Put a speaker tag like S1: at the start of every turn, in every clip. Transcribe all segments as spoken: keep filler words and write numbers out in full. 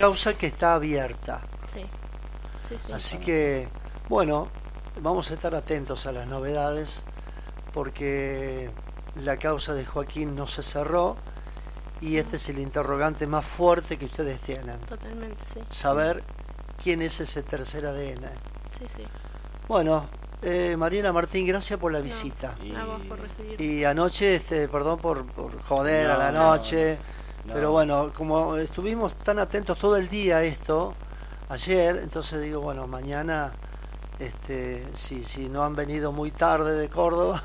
S1: causa que está abierta.
S2: Sí, sí, sí.
S1: Así que, bueno, vamos a estar atentos a las novedades, porque la causa de Joaquín no se cerró y este es el interrogante más fuerte que ustedes tienen.
S2: Totalmente, sí.
S1: Saber quién es ese tercer A D N.
S2: Sí, sí.
S1: Bueno, eh, Mariela Martín, gracias por la visita.
S2: No, a vos por recibir.
S1: Y anoche, este, perdón por, por joder
S3: No,
S1: a la
S3: no,
S1: noche,
S3: no.
S1: pero bueno, como estuvimos tan atentos todo el día a esto, ayer, entonces digo, bueno, mañana, este, si, si no han venido muy tarde de Córdoba,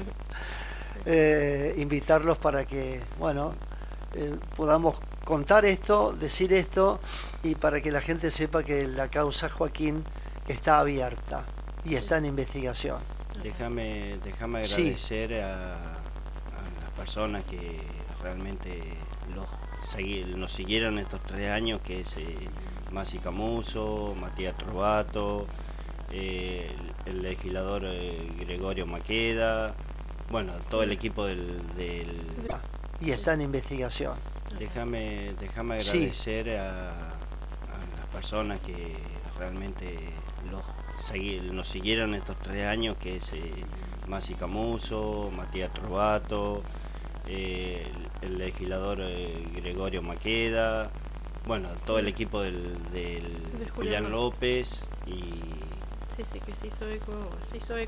S1: eh, invitarlos para que, bueno, eh, podamos contar esto, decir esto, y para que la gente sepa que la causa Joaquín está abierta y está en investigación.
S3: Déjame, déjame
S1: Sí.
S3: agradecer a, a las personas que realmente los segui- nos siguieron estos tres años, que es eh, Masi Camuso, Matías Trovato, eh, el, el legislador eh, Gregorio Maqueda, bueno, todo el equipo del... del
S1: Y está en investigación.
S3: déjame, déjame
S1: Sí.
S3: agradecer a, a las personas que realmente los segui- nos siguieron estos tres años, que es eh, Masi Camuso, Matías Trovato, eh, el, el legislador eh, Gregorio Maqueda, bueno, todo el equipo del, del
S2: De Julián
S3: Julián López y
S2: Sí, sí, que se hizo eco, se hizo eco